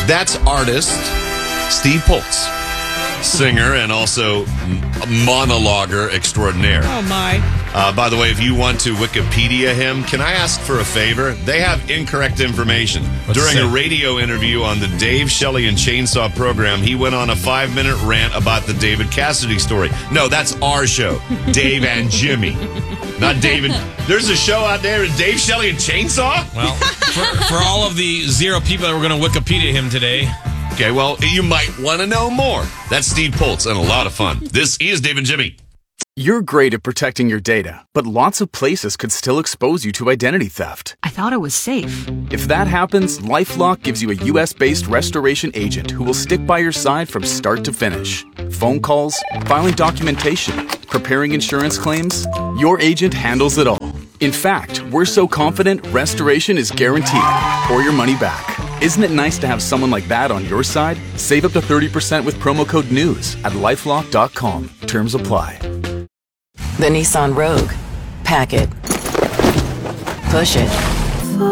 That's artist Steve Poltz, singer and also monologuer extraordinaire. Oh, my. By the way, if you want to Wikipedia him, can I ask for a favor? They have incorrect information. During a radio interview on the Dave, Shelley, and Chainsaw program, he went on a 5-minute rant about the David Cassidy story. No, that's our show, Dave and Jimmy. Not David. There's a show out there with Dave, Shelley, and Chainsaw? Well, for all of the 0 people that were going to Wikipedia him today. Okay, well, you might want to know more. That's Steve Poltz, and a lot of fun. This is Dave and Jimmy. You're great at protecting your data, but lots of places could still expose you to identity theft. I thought it was safe. If that happens, LifeLock gives you a U.S.-based restoration agent who will stick by your side from start to finish. Phone calls, filing documentation, preparing insurance claims, your agent handles it all. In fact, we're so confident restoration is guaranteed or your money back. Isn't it nice to have someone like that on your side? Save up to 30% with promo code NEWS at LifeLock.com. Terms apply. The Nissan Rogue. Pack it. Push it.